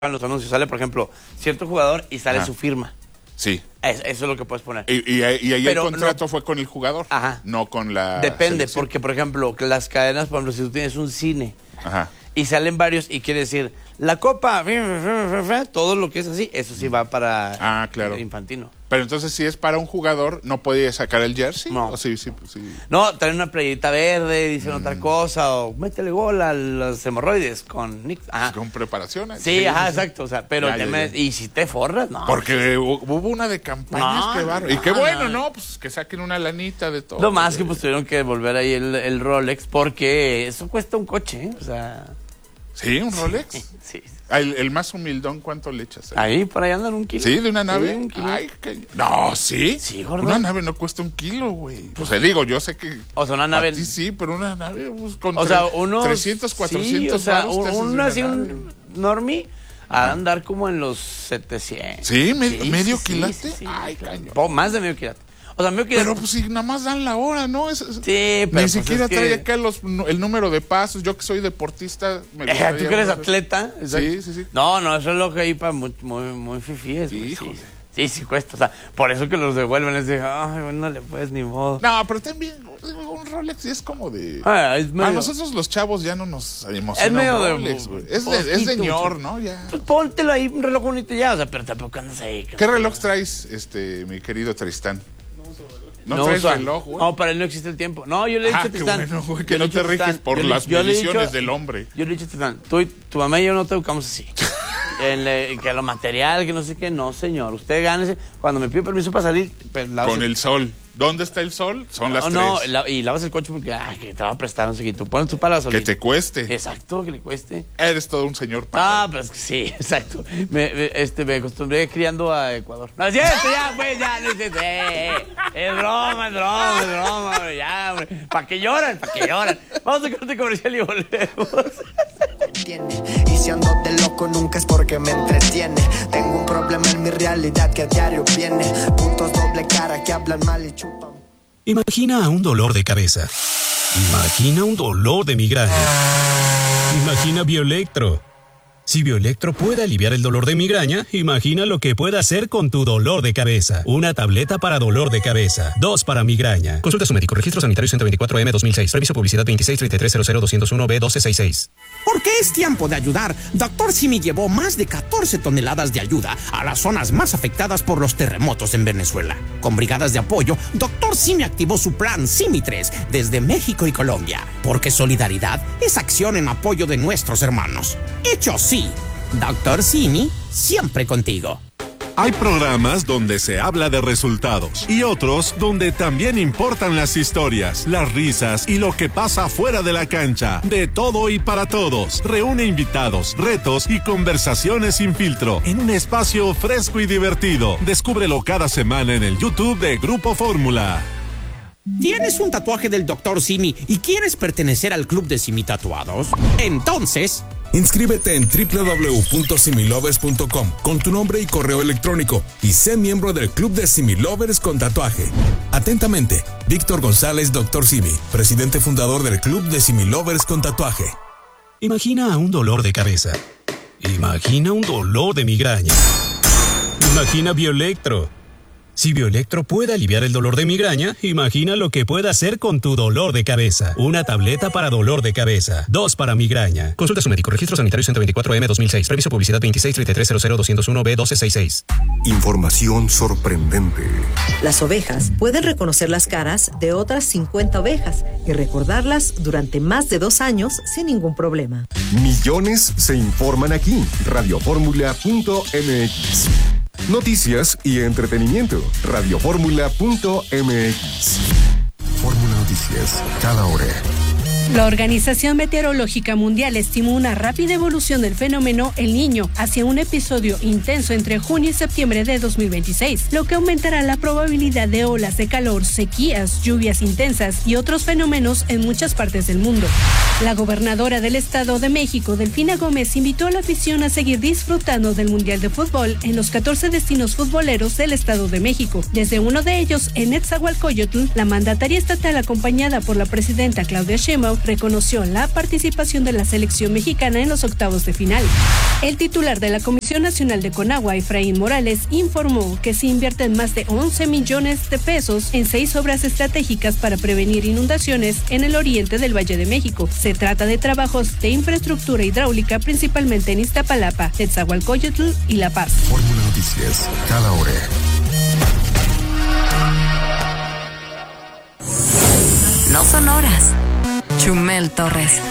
en los anuncios sale, por ejemplo, cierto jugador y sale su firma. Sí. Eso es lo que puedes poner. Y ahí el contrato fue con el jugador, no con la Depende, selección. Porque, por ejemplo, que las cadenas, por ejemplo, si tú tienes un cine y salen varios y quiere decir, la copa, todo lo que es así, eso sí va para Infantino. Pero entonces, si es para un jugador, ¿no puede sacar el jersey? No. ¿O sí? No, traen una playerita verde, dicen otra cosa, o métele gol a los hemorroides con Nick. Con preparación. Sí, exacto. O sea, pero y si te forras, no. Porque hubo una de campañas, qué bárbaro. Y qué bueno, ¿no? Pues que saquen una lanita de todo. Lo más que pues tuvieron que devolver ahí el Rolex, porque eso cuesta un coche, ¿eh? O sea... ¿Sí? ¿Un Rolex? Sí. El más humildón, ¿cuánto le echas? Ahí, por ahí andan 1 kilo. ¿Sí? ¿De una nave? Sí, 1 kilo. Ay, no, ¿sí? Sí, gordo. Una nave no cuesta 1 kilo, güey. O sea, digo, yo sé que... O sea, una nave... Sí, pero una nave pues, con 300, 400 sí, o sea, uno así, un normie, a andar como en los 700. ¿Sí? ¿Medio quilate? Sí, ay, caño. Más de medio quilate. O sea, medio quilate. Pero pues si nada más dan la hora, ¿no? Sí, pero ni siquiera trae acá el número de pasos. Yo que soy deportista... ¿Tú que eres atleta? Sí. No, eso es lo que hay para muy fifíes. Sí, sí cuesta. O sea, por eso que los devuelven. Les dije, ay, bueno, no le puedes ni modo. No, pero también un Rolex es como de... A nosotros los chavos ya no nos emociona. Es medio Rolex, güey. Es de señor, ¿no? Ya. Pues póntelo ahí, un reloj bonito ya. O sea, pero tampoco andas ahí. ¿Qué reloj traes, mi querido Tristán? ¿No traes reloj, güey? No, para él no existe el tiempo. No, yo le he dicho a Tristán. Bueno, güey, que no te riges por las mediciones del hombre. Yo le he dicho a Tristán, tu mamá y yo no te educamos así. Que lo material, que no sé qué, no, señor. Usted gánese. Cuando me pide permiso para salir... Pues, con el sol. ¿Dónde está el sol? Son las 3. No, y lavas el coche porque que te va a prestar, no sé qué. Tú pones tu para la solita. Que te cueste. Exacto, que le cueste. Eres todo un señor padre. Pues sí, exacto. Me acostumbré criando a Ecuador. No, es cierto, ya, pues, ya. Es broma, hombre, ya, hombre. ¿Para qué lloran? Vamos a corte comercial y volvemos. Y si ando de loco nunca es porque me entretiene. Tengo un problema en mi realidad que a diario viene. Puntos doble cara que hablan mal y chupan. Imagina un dolor de cabeza. Imagina un dolor de migraña. Imagina Bioelectro. Si Bioelectro puede aliviar el dolor de migraña, imagina lo que puede hacer con tu dolor de cabeza. Una tableta para dolor de cabeza. 2 para migraña. Consulta a su médico. Registro sanitario 124M 2006. Previso publicidad 2633000201B1266. Porque es tiempo de ayudar. Dr. Simi llevó más de 14 toneladas de ayuda a las zonas más afectadas por los terremotos en Venezuela. Con brigadas de apoyo, Dr. Simi activó su plan Simi 3 desde México y Colombia. Porque solidaridad es acción en apoyo de nuestros hermanos. Hecho sí. Dr. Simi, siempre contigo. Hay programas donde se habla de resultados y otros donde también importan las historias, las risas y lo que pasa fuera de la cancha. De todo y para todos. Reúne invitados, retos y conversaciones sin filtro en un espacio fresco y divertido. Descúbrelo cada semana en el YouTube de Grupo Fórmula. ¿Tienes un tatuaje del Dr. Simi y quieres pertenecer al club de Simi Tatuados? Entonces... inscríbete en www.similovers.com con tu nombre y correo electrónico y sé miembro del club de Similovers con tatuaje. Atentamente, Víctor González, Dr. Simi, presidente fundador del club de Similovers con tatuaje. Imagina un dolor de cabeza. Imagina un dolor de migraña. Imagina Bioelectro. Si Bioelectro puede aliviar el dolor de migraña, imagina lo que puede hacer con tu dolor de cabeza. Una tableta para dolor de cabeza. 2 para migraña. Consulta a su médico. Registro sanitario 124M 2006. Previso publicidad 2633000201B1266. Información sorprendente. Las ovejas pueden reconocer las caras de otras 50 ovejas y recordarlas durante más de 2 años sin ningún problema. Millones se informan aquí. Radioformula.mx. Noticias y entretenimiento. Radioformula.mx. Fórmula Noticias, cada hora. La Organización Meteorológica Mundial estimó una rápida evolución del fenómeno El Niño hacia un episodio intenso entre junio y septiembre de 2026, lo que aumentará la probabilidad de olas de calor, sequías, lluvias intensas y otros fenómenos en muchas partes del mundo. La gobernadora del Estado de México, Delfina Gómez, invitó a la afición a seguir disfrutando del Mundial de Fútbol en los 14 destinos futboleros del Estado de México. Desde uno de ellos, en Netzahualcóyotl, la mandataria estatal, acompañada por la presidenta Claudia Sheinbaum, Sheinbaum reconoció la participación de la selección mexicana en los octavos de final. El titular de la Comisión Nacional de Conagua, Efraín Morales, informó que se invierten más de 11 millones de pesos en 6 obras estratégicas para prevenir inundaciones en el oriente del Valle de México. Se trata de trabajos de infraestructura hidráulica, principalmente en Iztapalapa, Netzahualcóyotl y La Paz. Fórmula Noticias, cada hora. No son horas. Chumel Torres.